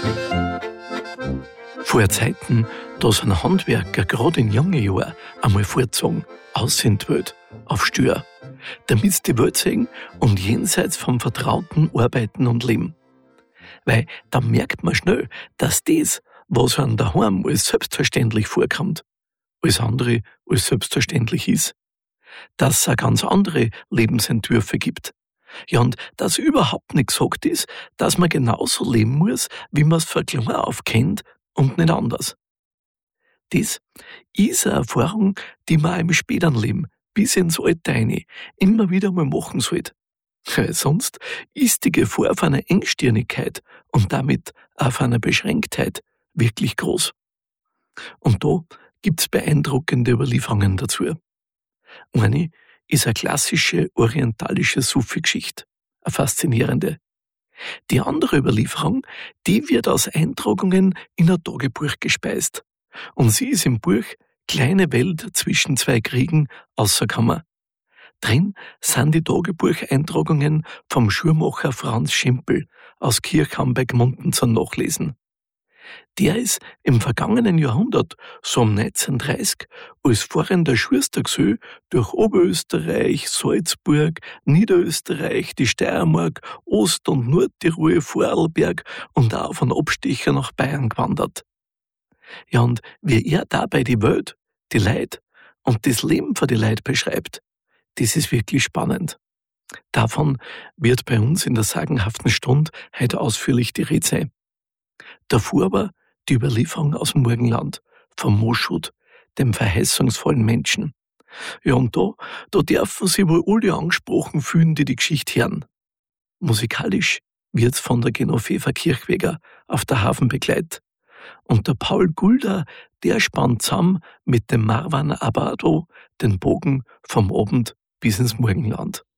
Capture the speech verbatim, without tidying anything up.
Vor Zeiten, da sind Handwerker gerade in jungen Jahren einmal vorgezogen, aus in die Welt, auf Stör, damit sie die Welt sehen und jenseits vom Vertrauten arbeiten und leben. Weil dann merkt man schnell, dass das, was einem daheim als selbstverständlich vorkommt, alles andere als selbstverständlich ist. Dass es auch ganz andere Lebensentwürfe gibt. Ja, und dass überhaupt nicht gesagt ist, dass man genauso leben muss, wie man es von klein auf kennt und nicht anders. Das ist eine Erfahrung, die man im späteren Leben bis ins Alter rein immer wieder mal machen sollte. Weil sonst ist die Gefahr auf einer Engstirnigkeit und damit auf einer Beschränktheit wirklich groß. Und da gibt's beeindruckende Überlieferungen dazu. Eine ist eine klassische orientalische Sufi-Geschichte, eine faszinierende. Die andere Überlieferung, die wird aus Eintragungen in ein Tagebuch gespeist. Und sie ist im Buch Kleine Welt zwischen zwei Kriegen ausgekommen. Drin sind die Tagebucheintragungen vom Schuhmacher Franz Schimpel aus Kirchhambeck-Munden zum Nachlesen. Der ist im vergangenen Jahrhundert, so um neunzehnhundertdreißig, als fahrender Schustergesell durch Oberösterreich, Salzburg, Niederösterreich, die Steiermark, Ost- und Nordtirol, Vorarlberg und auch von Abstecher nach Bayern gewandert. Ja, und wie er dabei die Welt, die Leid und das Leben von die Leid beschreibt, das ist wirklich spannend. Davon wird bei uns in der sagenhaften Stunde heute ausführlich die Rede sein. Davor aber die Überlieferung aus dem Morgenland, vom Moschut, dem verheißungsvollen Menschen. Ja, und da, da dürfen sie wohl alle angesprochen fühlen, die die Geschichte hören. Musikalisch wird's von der Genoveva Kirchweger auf der Hafen begleitet. Und der Paul Gulda, der spannt zusammen mit dem Marwan Abado den Bogen vom Abend bis ins Morgenland.